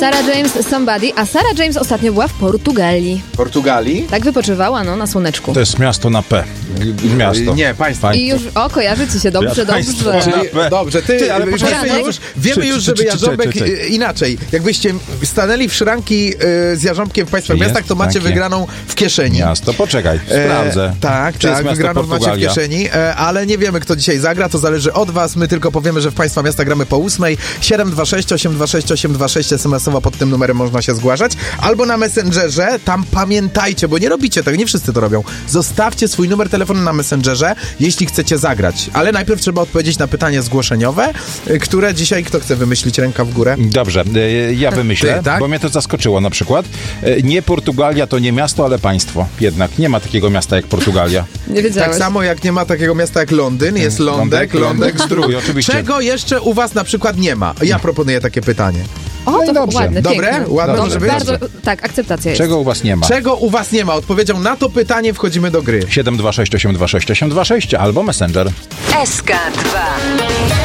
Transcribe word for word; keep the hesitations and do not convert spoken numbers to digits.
Sarah James, Somebody, a Sarah James ostatnio była w Portugalii. Portugalii? Tak wypoczywała, no, na słoneczku. To jest miasto na P. Miasto. Nie, państwo. I już, o, kojarzy ci się dobrze, Państwo. dobrze. Czyli, dobrze, ty, Ty, ale wiemy poczekaj, już, czy- wiemy czy- już, czy- żeby czy- czy- Jarząbek czy- czy- y, inaczej. Jakbyście stanęli w szranki y, z Jarząbkiem w Państwa Czy miastach, jest to macie takie wygraną w kieszeni. Miasto, poczekaj, E, sprawdzę. tak, Czy jest tak, miasto wygraną macie w Portugalia? kieszeni, e, ale nie wiemy, kto dzisiaj zagra, to zależy od was. My tylko powiemy, że w Państwa miasta gramy po ósmej. siedem dwa sześć, osiem dwa sześć, osiem dwa sześć es em esowo pod tym numerem można się zgłaszać. Albo na Messengerze, tam pamiętajcie, bo nie robicie tego, nie wszyscy to robią. Zostawcie swój numer telefonu na Messengerze, jeśli chcecie zagrać. Ale najpierw trzeba odpowiedzieć na pytanie zgłoszeniowe, y, które dzisiaj kto chce wymyślić, ręka w górę. Dobrze, e, ja wymyślę, Ty, tak? bo mnie to zaskoczyło na przykład. E, Nie Portugalia to nie miasto, ale państwo. Jednak nie ma takiego miasta jak Portugalia. Nie wiedziałeś. Tak samo jak nie ma takiego miasta jak Londyn, jest Lądek, Lądek, Lądek, Zdrój, oczywiście. Czego jeszcze u was na przykład nie ma? Ja proponuję takie pytanie. O, No i to dobrze. ładne, Dobre? piękne. Ładne Dobrze, może być? bardzo, tak, akceptacja jest. Czego u was nie ma? Czego u was nie ma? Odpowiedzią na to pytanie wchodzimy do gry. siedem dwa sześć, osiem dwa sześć, osiem dwa sześć albo Messenger. S K dwa.